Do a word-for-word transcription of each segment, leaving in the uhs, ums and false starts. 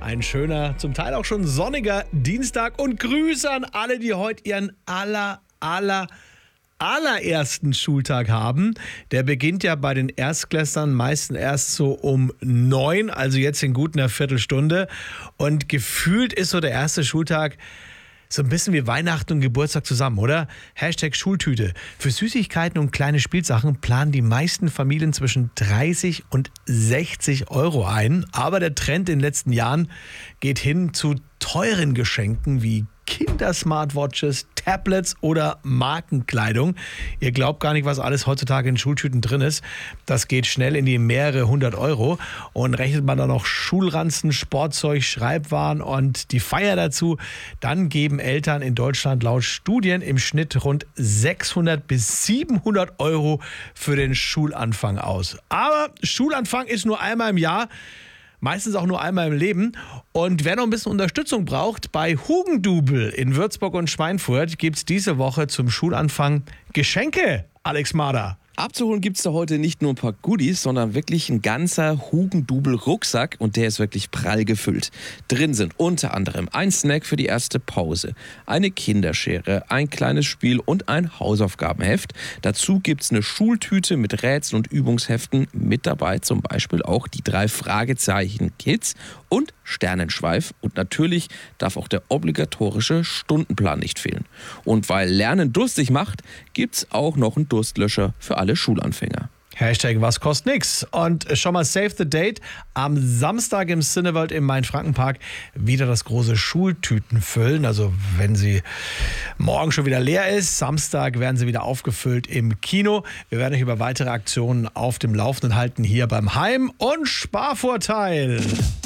Ein schöner, zum Teil auch schon sonniger Dienstag und Grüße an alle, die heute ihren aller, aller, allerersten Schultag haben. Der beginnt ja bei den Erstklässlern meistens erst so um neun, also jetzt in gut einer Viertelstunde. Und gefühlt ist so der erste Schultag so ein bisschen wie Weihnachten und Geburtstag zusammen, oder? Hashtag Schultüte. Für Süßigkeiten und kleine Spielsachen planen die meisten Familien zwischen dreißig und sechzig Euro ein. Aber der Trend in den letzten Jahren geht hin zu teuren Geschenken wie Kinder-Smartwatches, Tablets oder Markenkleidung. Ihr glaubt gar nicht, was alles heutzutage in Schultüten drin ist. Das geht schnell in die mehrere hundert Euro. Und rechnet man da noch Schulranzen, Sportzeug, Schreibwaren und die Feier dazu, dann geben Eltern in Deutschland laut Studien im Schnitt rund sechshundert bis siebenhundert Euro für den Schulanfang aus. Aber Schulanfang ist nur einmal im Jahr. Meistens auch nur einmal im Leben. Und wer noch ein bisschen Unterstützung braucht, bei Hugendubel in Würzburg und Schweinfurt gibt es diese Woche zum Schulanfang Geschenke. Alex Marder. Abzuholen gibt es da heute nicht nur ein paar Goodies, sondern wirklich ein ganzer Hugendubel-Rucksack und der ist wirklich prall gefüllt. Drin sind unter anderem ein Snack für die erste Pause, eine Kinderschere, ein kleines Spiel und ein Hausaufgabenheft. Dazu gibt es eine Schultüte mit Rätsel und Übungsheften, mit dabei zum Beispiel auch die drei Fragezeichen-Kids und Sternenschweif. Und natürlich darf auch der obligatorische Stundenplan nicht fehlen. Und weil Lernen durstig macht, gibt es auch noch einen Durstlöscher für alle Schulanfänger. Hashtag was kostet nix. Und schon mal save the date. Am Samstag im Cineworld im Main-Franken-Park wieder das große Schultütenfüllen. Also wenn sie morgen schon wieder leer ist, Samstag werden sie wieder aufgefüllt im Kino. Wir werden euch über weitere Aktionen auf dem Laufenden halten hier beim Heim- und Sparvorteil.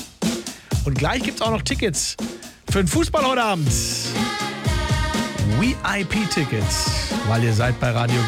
Und gleich gibt es auch noch Tickets für den Fußball heute Abend. V I P-Tickets, weil ihr seid bei Radio